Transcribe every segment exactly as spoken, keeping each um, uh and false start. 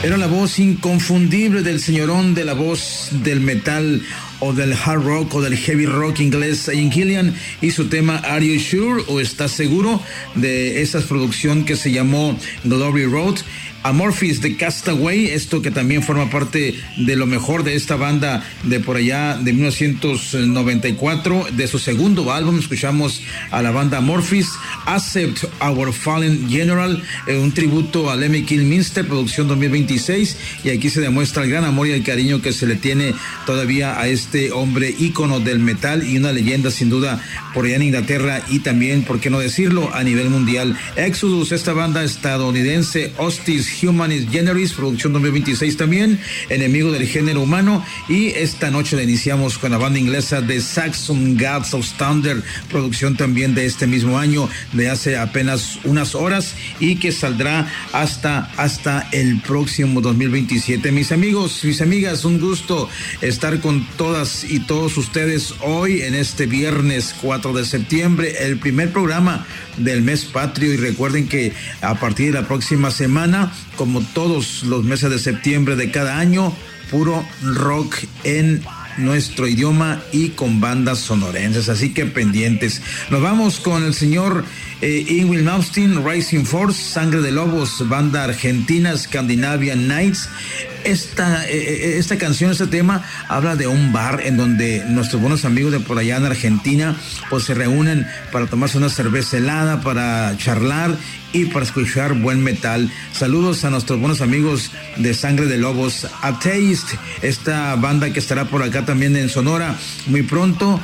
Era la voz inconfundible del señorón de la voz del metal o del hard rock o del heavy rock inglés, Ian Gillan, y su tema Are You Sure o ¿Estás Seguro? De esa producción que se llamó Glory Road. Amorphis de Castaway, esto que también forma parte de lo mejor de esta banda de por allá de mil novecientos noventa y cuatro, de su segundo álbum. Escuchamos a la banda Amorphis. Accept Our Fallen General, eh, un tributo a Lemmy Kilmister, producción dos mil veintiséis, y aquí se demuestra el gran amor y el cariño que se le tiene todavía a este hombre ícono del metal y una leyenda sin duda por allá en Inglaterra y también, por qué no decirlo, a nivel mundial. Exodus, esta banda estadounidense. Hostis Humanis Generis, producción dos mil veintiséis también, enemigo del género humano. Y esta noche la iniciamos con la banda inglesa de Saxon Gods of Thunder, producción también de este mismo año, de hace apenas unas horas, y que saldrá hasta, hasta el próximo dos mil veintisiete. Mis amigos, mis amigas, un gusto estar con todas y todos ustedes hoy en este viernes cuatro de septiembre, el primer programa del mes patrio. Y recuerden que a partir de la próxima semana, como todos los meses de septiembre de cada año, puro rock en nuestro idioma y con bandas sonorenses, así que pendientes. Nos vamos con el señor eh, Yngwie Malmsteen, Rising Force, Sangre de Lobos, banda argentina, Scandinavian Nights. Esta, eh, esta canción, este tema, habla de un bar en donde nuestros buenos amigos de por allá en Argentina pues se reúnen para tomarse una cerveza helada, para charlar y para escuchar buen metal. Saludos a nuestros buenos amigos de Sangre de Lobos. A Taste, esta banda que estará por acá también en Sonora muy pronto.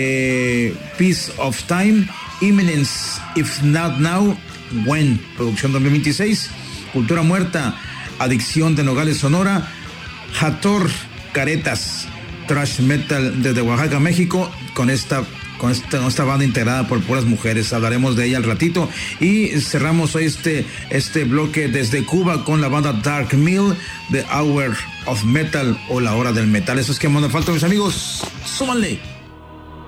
eh, Piece of Time, Imminence, If Not Now, When, producción dos mil veintiséis. Cultura Muerta, Adicción de Nogales, Sonora. Hathor, Caretas, thrash metal desde Oaxaca, México, con esta Con esta, con esta banda integrada por puras mujeres. Hablaremos de ella al ratito. Y cerramos hoy este, este bloque desde Cuba con la banda Dark Mill, The Hour of Metal, o la hora del metal. Eso es que me falta, mis amigos. ¡Súmanle!